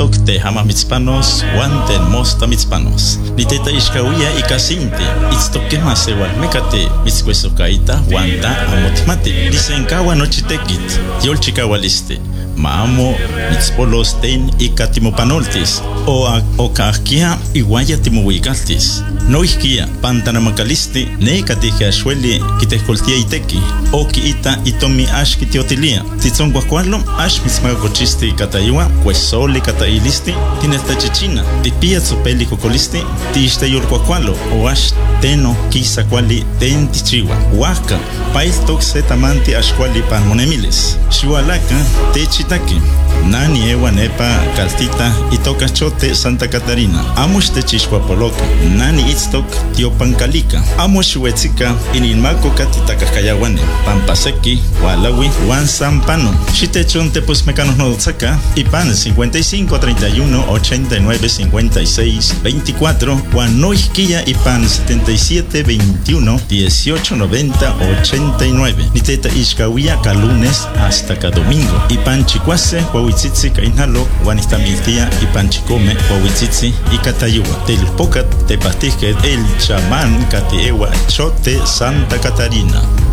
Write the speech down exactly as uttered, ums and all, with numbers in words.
Istok te hama mitzpanos, Juan ten mosta mitzpanos. Ni teta ishkawia y casinte, Istok que más igual mecate, mitzcuesocaita, Wanda amotmate. Dicen kawa nochitekit, yol chikawaliste. Maamo mitzpolos ten y katimopanoltis, o a okahkia iguaya timohuigaltis. No iskia, pantanamacalisti, ne katija shueli, kitescoltia iteki, o kiita itomi ash kitiotilia. Titzon guacualo, ash mitzmagochisti katayua, pues soli katailisti, tinesta chichina, tipia tsupeli cocolisti, tista yurguacualo, o ash teno kisa quali ten tichiwa. Huaca, paistok setamanti ash quali panmonemiles. Shualaka, techitaki. Nani ewa nepa kaltita itoka chote Santa Catarina. Amos te chishwapoloka. Nani itztok tiopancalica. Amos huetzika ininmako katitakayawane. Pampaseki, Walawi, Juan Sampano. Shitechon te pues mecanos no saca. Ipan cincuenta y cinco, treinta y uno, ochenta y nueve, cincuenta y seis, veinticuatro. Juan Noisquilla Ipan setenta y siete, veintiuno, dieciocho, noventa, ochenta y nueve. Niteta Ishkawia lunes hasta cada domingo. Ipan chicuase, Huahuitzitzi Kainalo, Juanistamiltia y Panchicome, Huahuitzitzi y Catayua. Del Pocat te pastije el chamán Catiewa Chote Santa Catarina.